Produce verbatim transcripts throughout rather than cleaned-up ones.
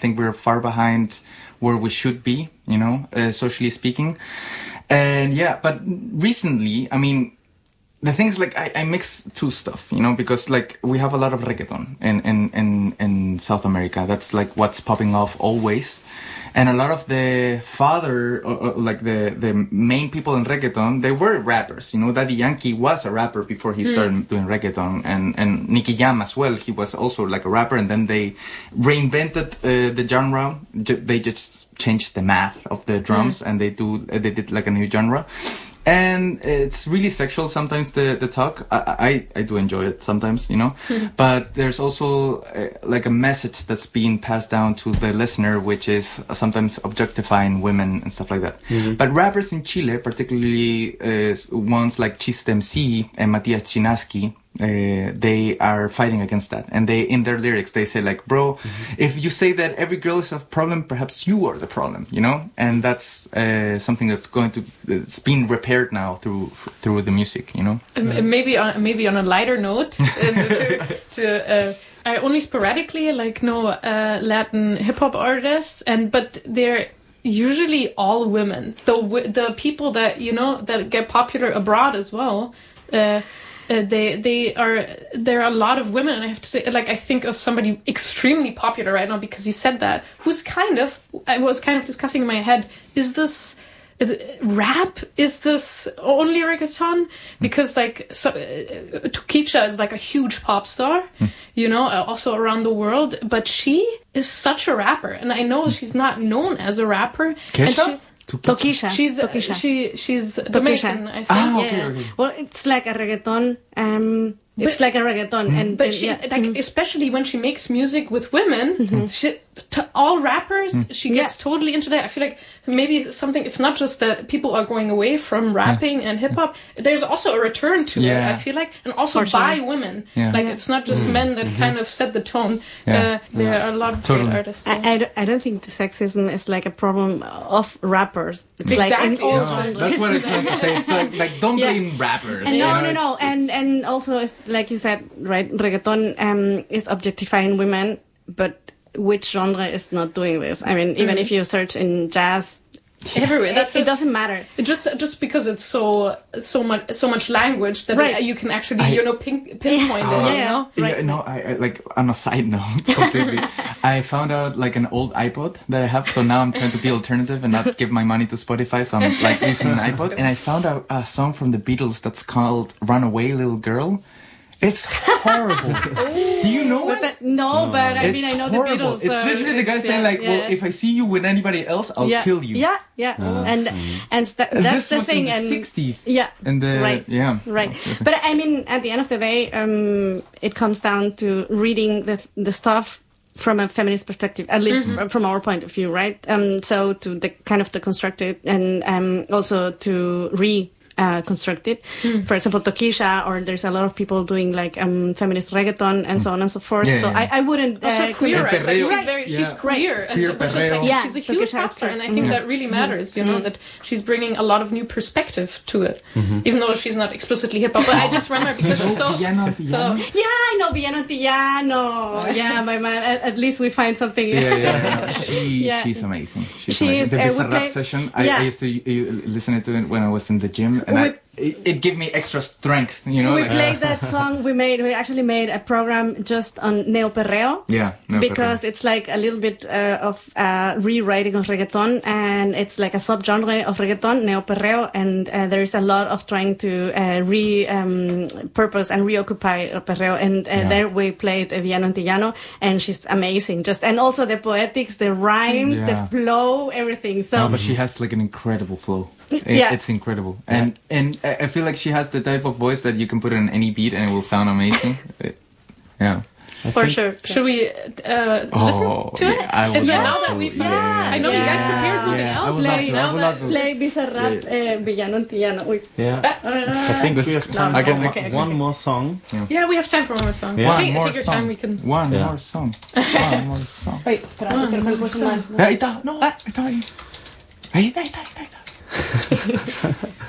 think we're far behind where we should be, you know, uh, socially speaking. And yeah, but recently, I mean, the thing is, like, I, I mix two stuff, you know, because, like, we have a lot of reggaeton in, in, in, in South America. That's, like, what's popping off always. And a lot of the father, or, or, like, the, the main people in reggaeton, they were rappers. You know, Daddy Yankee was a rapper before he started mm. doing reggaeton. And, and Nicky Jam as well. He was also, like, a rapper. And then they reinvented uh, the genre. They just changed the math of the drums. Mm. And they do, they did, like, a new genre. And it's really sexual sometimes, the, the talk. I, I, I do enjoy it sometimes, you know. But there's also uh, like a message that's being passed down to the listener, which is sometimes objectifying women and stuff like that. Mm-hmm. But rappers in Chile, particularly uh, ones like Chiste M C and Matias Chinaski, Uh, they are fighting against that, and they, in their lyrics, they say, like, bro, mm-hmm. if you say that every girl is a problem, perhaps you are the problem, you know. And that's uh, something that's going to, it's being repaired now through through the music, you know. Um, maybe on maybe on a lighter note, uh, to, to uh, I only sporadically like know uh, Latin hip hop artists, and but they're usually all women. The the people that, you know, that get popular abroad as well. Uh, Uh, they they are there are a lot of women, and I have to say, like, I think of somebody extremely popular right now because he said that, who's kind of, I was kind of discussing in my head, is this is it rap? Is this only reggaeton? Because, like, so, uh, Toquicha is like a huge pop star, mm. you know, uh, also around the world, but she is such a rapper, and I know mm. she's not known as a rapper. Kesha? Toquicha. She's Toquicha. she she's Dominican, I think. Ah, okay, yeah. okay. Well, it's like a reggaeton. Um, it's but, like a reggaeton, mm. and but and, she yeah. like mm. especially when she makes music with women, mm-hmm. she, to all rappers, mm. she gets yeah. totally into that. I feel like maybe something. It's not just that people are going away from rapping yeah. and hip hop. There's also a return to yeah. it. I feel like, and also For by sure. women. Yeah. Like yeah. it's not just mm. men that mm-hmm. kind of set the tone. Yeah. Uh, there yeah. are a lot of totally. great artists. So. I, I, don't, I don't think the sexism is like a problem of rappers. It's exactly. like in all no, genres. that's what I'm trying to say. It's like, like don't yeah. blame rappers. And yeah. no, no, no, It's, and it's, and also, it's like you said, right? Reggaeton um, is objectifying women, but which genre is not doing this? I mean, even mm. if you search in jazz, everywhere, that's it, just, it doesn't matter. It just just because it's so so much so much language that right. it, you can actually I, you know pin, pinpoint uh, it. yeah, You know, yeah, right. no, I, I like on a side note, completely. I found out like an old iPod that I have, so now I'm trying to be alternative and not give my money to Spotify. So I'm like using an iPod, and I found out a song from the Beatles that's called "Runaway Little Girl." It's horrible. Do you know but, it? but, no, no, but I it's mean, I know horrible. the Beatles. It's so literally the guy it's, saying yeah, like, yeah. well, if I see you with anybody else, I'll yeah. kill you. Yeah, yeah. Uh, and mm. and st- and that's this the was thing. in the and sixties. Yeah. And the, right. Yeah. Right. But I mean, at the end of the day, um, it comes down to reading the the stuff from a feminist perspective, at least mm-hmm. from our point of view, right? Um, so to the kind of deconstruct it, and um, also to re. Uh, constructed. Mm. For example, Toquicha, or there's a lot of people doing like um, feminist reggaeton and so on and so forth. Yeah, so yeah. I, I wouldn't. Also uh, queer, right? Like she's Right. very, Yeah. she's queer, Right. and Queer which is like, yeah. she's a huge Toquicha pop star, and I think yeah. that really matters. You know mm. that she's bringing a lot of new perspective to it, mm-hmm. even though she's not explicitly hip hop. But I just remember because she's so Villano, so. Villano. Yeah, I know Villano Antillano. Yeah, my man. At, at least we find something. Yeah, yeah, yeah. She, Yeah. she's amazing. She's She amazing. is, The uh, we Bizarrap play- session, I, yeah. I used to uh, listen to it when I was in the gym, and We- I, it, it gave me extra strength, you know? We like, played that song. We made. We actually made a program just on neo perreo. Yeah, no, because it's like a little bit uh, of uh, rewriting of reggaeton, and it's like a subgenre of reggaeton, neo perreo, and uh, there is a lot of trying to uh, re um, purpose and reoccupy perreo, and uh, Yeah. there we played uh, Villano Antillano, and she's amazing. Just and also the poetics, the rhymes, Yeah. the flow, everything. So no, but she has like an incredible flow. It, Yeah. It's incredible. And and I I feel like she has the type of voice that you can put on any beat and it will sound amazing. It- yeah. For sure. Should we uh, Oh, listen to it? yeah, I would And yeah, love now to. that we've, Yeah. I know you guys Yeah. prepared something Yeah, I else. would love Like, to, I now would that love to. play Bizarrap, uh, Villano Antillano. Uy. Yeah. I think This- we have time I for can- one- okay, okay, one okay. more song. Yeah, we have time for one more song. Yeah. Take, One more take your song. time. We can. One Yeah. more song. One more song. Wait, espera, no quiero que me pulse mal. Ahí está, no, ahí está ahí. Ahí está, ahí está, ahí está.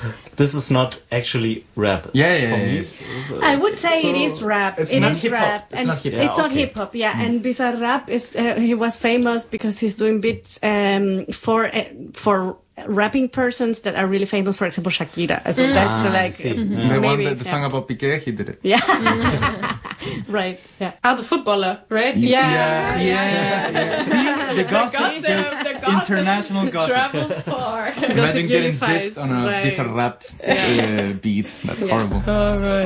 this is not actually rap. Yeah, yeah, for yeah, me. yeah. I would say So it is rap. it's It not is hip-hop. rap. It's and not hip-hop. It's Yeah, not okay. hip hop, yeah. And Bizarre Rap is uh, he was famous because he's doing beats um, for uh, for rapping persons that are really famous. For example, Shakira. So that's uh, Ah, I like see. mhm, Yeah. The one maybe, that the yeah. song about Piqué, he did it. Yeah. Right. Yeah. Ah, the footballer, right? He- Yeah. Yeah, yeah, yeah. See, the gossip, gossip, just the gossip international gossip. travels far. Imagine getting unifies, dissed on a right. Bizarre Rap uh, beat. That's Yeah. horrible. All right.